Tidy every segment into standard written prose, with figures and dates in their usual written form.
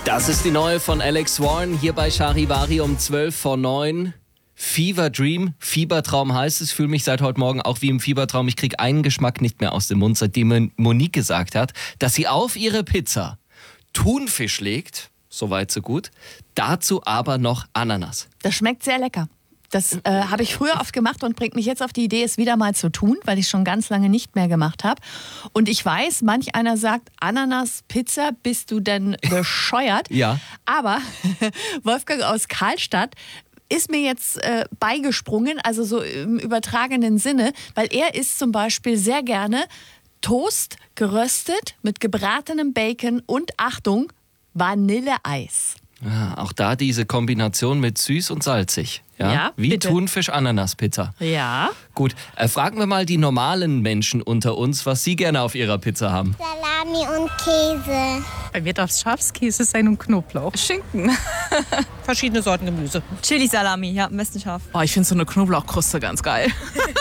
Das ist die neue von Alex Warren hier bei Charivari um 8:55. Fever Dream, Fiebertraum heißt es. Fühle mich seit heute Morgen auch wie im Fiebertraum. Ich kriege einen Geschmack nicht mehr aus dem Mund, seitdem Monique gesagt hat, dass sie auf ihre Pizza Thunfisch legt. Soweit so gut. Dazu aber noch Ananas. Das schmeckt sehr lecker. Das habe ich früher oft gemacht und bringt mich jetzt auf die Idee, es wieder mal zu tun, weil ich es schon ganz lange nicht mehr gemacht habe. Und ich weiß, manch einer sagt, Ananas-Pizza, bist du denn bescheuert? Ja. Aber Wolfgang aus Karlstadt ist mir jetzt beigesprungen, also so im übertragenen Sinne, weil er isst zum Beispiel sehr gerne Toast geröstet mit gebratenem Bacon und, Achtung, Vanilleeis. Ja, auch da diese Kombination mit süß und salzig. Ja, wie bitte. Thunfisch-Ananas-Pizza. Ja. Gut, fragen wir mal die normalen Menschen unter uns, was sie gerne auf ihrer Pizza haben. Salami und Käse. Bei mir darf es Schafskäse sein und Knoblauch. Schinken. Verschiedene Sorten Gemüse. Chili-Salami, ja, am besten scharf. Oh, ich finde so eine Knoblauchkruste ganz geil.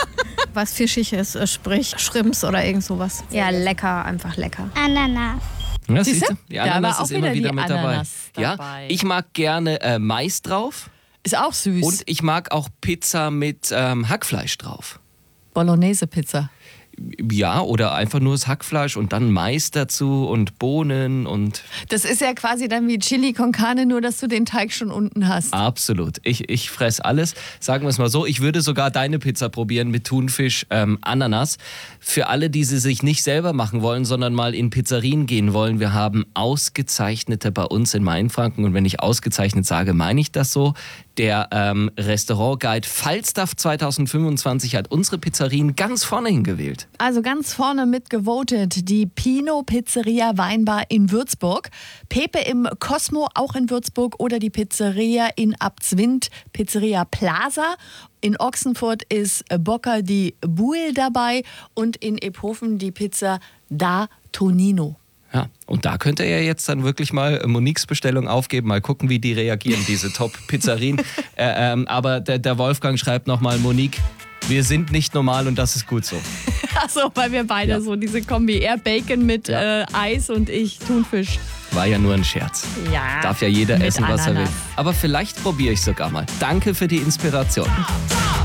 Was Fischiges, sprich Shrimps oder irgend sowas. Ja, lecker, einfach lecker. Ananas. Ja, Siehst siehst du? du? Die Da Ananas war auch ist immer wieder wieder die mit dabei. Ananas Ja, dabei. ich mag gerne Mais drauf Ist auch süß. und ich mag auch Pizza mit Hackfleisch drauf. Bolognese-Pizza. Ja, oder einfach nur das Hackfleisch und dann Mais dazu und Bohnen und Das ist ja quasi dann wie Chili con Carne, nur dass du den Teig schon unten hast. absolut. Ich fress alles. Sagen wir es mal so, ich würde sogar deine Pizza probieren mit Thunfisch, Ananas. Für alle, die sie sich nicht selber machen wollen, sondern mal in Pizzerien gehen wollen, wir haben Ausgezeichnete bei uns in Mainfranken. Und wenn ich ausgezeichnet sage, meine ich das so. Der Restaurantguide Falstaff 2025 hat unsere Pizzerien ganz vorne hingewählt. Also ganz vorne mitgevotet die Pino Pizzeria Weinbar in Würzburg, Pepe im Cosmo auch in Würzburg oder die Pizzeria in Abzwind, Pizzeria Plaza. In Ochsenfurt ist Bocca di Buil dabei und in Ephofen die Pizza Da Tonino. Ja, und da könnt ihr ja jetzt dann wirklich mal Moniques Bestellung aufgeben, mal gucken, wie die reagieren, diese Top-Pizzerien. Aber der Wolfgang schreibt nochmal, Monique, wir sind nicht normal und das ist gut so. Achso, weil wir beide so diese Kombi, er Bacon mit Eis und ich Thunfisch. War ja nur ein Scherz. Ja, Darf ja jeder mit essen, was er will. Ananas. Aber vielleicht probiere ich sogar mal. Danke für die Inspiration.